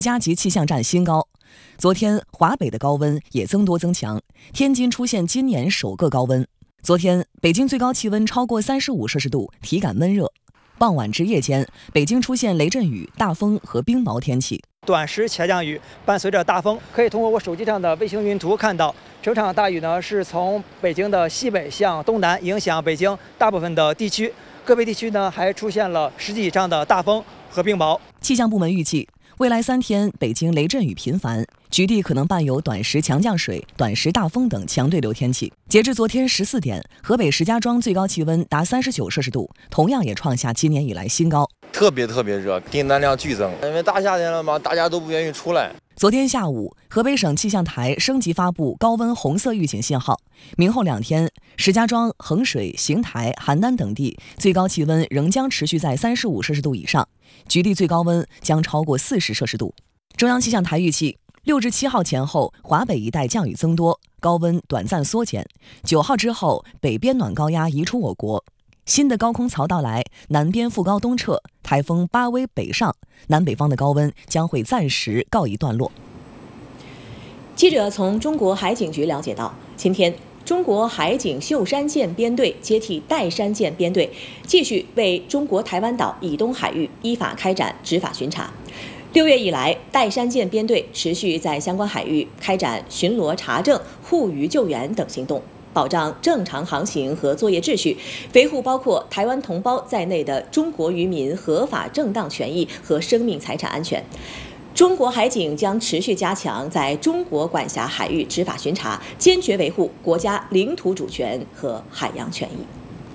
加急气象站新高。昨天华北的高温也增多增强，天津出现今年首个高温。昨天北京最高气温超过35摄氏度，体感闷热。傍晚至夜间，北京出现雷阵雨、大风和冰雹天气。 短时强降雨伴随着大风，可以通过我手机上的卫星云图看到，整场大雨呢是从北京的西北向东南影响北京大部分的地区，个别地区呢还出现了10级以上的大风和冰雹。 气象部门预计，未来3天北京雷阵雨频繁，局地可能伴有短时强降水、短时大风等强对流天气。截至昨天14点，河北石家庄最高气温达39摄氏度，同样也创下今年以来新高。 特别热，订单量剧增，因为大夏天了嘛，大家都不愿意出来。 昨天下午，河北省气象台升级发布高温红色预警信号，明后2天，石家庄、衡水、邢台、邯郸等地最高气温仍将持续在35摄氏度以上，局地最高温将超过40摄氏度。中央气象台预计，6至7号前后，华北一带降雨增多，高温短暂缩减。9号之后，北边暖高压移出我国。新的高空槽到来，南边副高东撤，台风巴威北上，南北方的高温将会暂时告一段落。 记者从中国海警局了解到，今天中国海警秀山舰编队接替岱山舰编队，继续为中国台湾岛以东海域依法开展执法巡查。6月以来，岱山舰编队持续在相关海域开展巡逻查证、护渔救援等行动，保障正常航行和作业秩序，维护包括台湾同胞在内的中国渔民合法正当权益和生命财产安全。中国海警将持续加强在中国管辖海域执法巡查，坚决维护国家领土主权和海洋权益。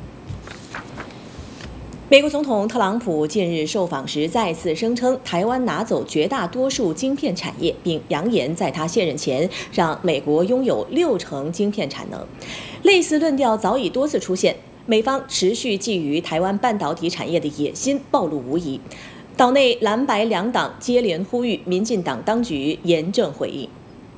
美国总统特朗普近日受访时再次声称，台湾拿走绝大多数晶片产业，并扬言在他卸任前让美国拥有60%晶片产能。类似论调早已多次出现，美方持续觊觎台湾半导体产业的野心暴露无遗。岛内蓝白两党接连呼吁民进党当局严正回应。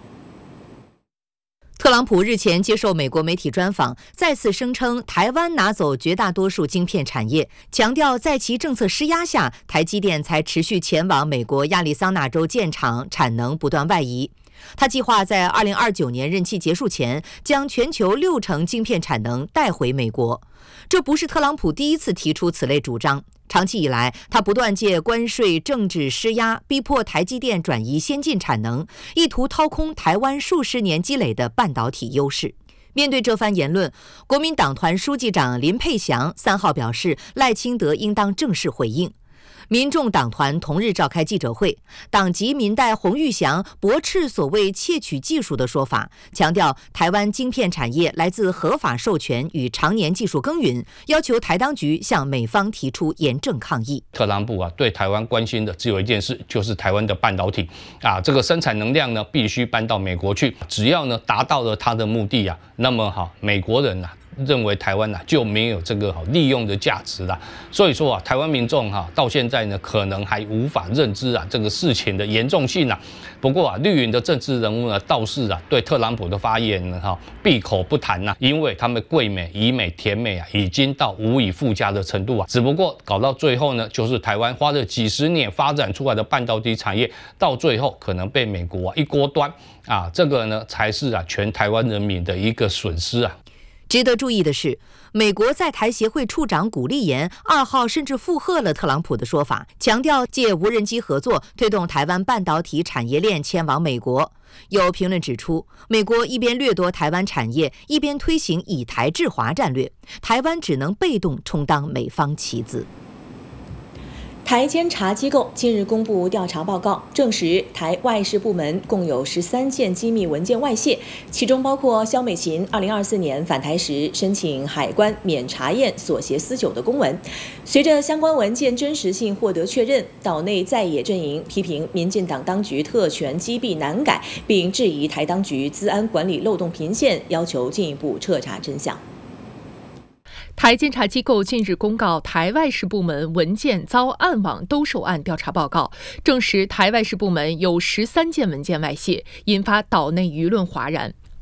特朗普日前接受美国媒体专访，再次声称台湾拿走绝大多数晶片产业，强调在其政策施压下，台积电才持续前往美国亚利桑那州建厂，产能不断外移。他计划在2029年任期结束前，将全球60%晶片产能带回美国。这不是特朗普第一次提出此类主张。长期以来，他不断借关税政治施压，逼迫台积电转移先进产能，意图掏空台湾数十年积累的半导体优势。面对这番言论，国民党团书记长林沛祥3号表示，赖清德应当正式回应。民众党团同日召开记者会，党籍民代洪玉祥驳斥所谓窃取技术的说法，强调台湾晶片产业来自合法授权与常年技术耕耘，要求台当局向美方提出严正抗议。 特朗普对台湾关心的只有一件事，就是台湾的半导体这个生产能量呢必须搬到美国去，只要呢达到了他的目的那么美国人认为台湾就没有这个利用的价值啦，所以说台湾民众到现在呢可能还无法认知这个事情的严重性不过绿营的政治人物呢倒是对特朗普的发言呢闭口不谈因为他们贵美、以美、甜美已经到无以复加的程度只不过搞到最后呢，就是台湾花了几十年发展出来的半导体产业，到最后可能被美国一锅端这个呢才是全台湾人民的一个损失值得注意的是，美国在台协会处长古立言2号甚至附和了特朗普的说法，强调借无人机合作推动台湾半导体产业链迁往美国。有评论指出，美国一边掠夺台湾产业，一边推行以台制华战略，台湾只能被动充当美方棋子。 台监察机构近日公布调查报告，证实台外事部门共有13件机密文件外泄，其中包括萧美琴2024年返台时申请海关免查验所携私酒的公文。随着相关文件真实性获得确认，岛内在野阵营批评民进党当局特权积弊难改，并质疑台当局资安管理漏洞频现，要求进一步彻查真相。 台监察机构近日公告台外事部门文件遭暗网兜售案调查报告，证实台外事部门有13件文件外泄，引发岛内舆论哗然。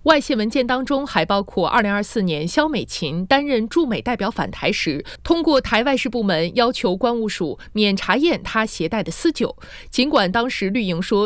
外泄文件当中还包括2024年肖美琴担任驻美代表返台时，通过台外事部门要求关务署免查验她携带的私酒。尽管当时绿营说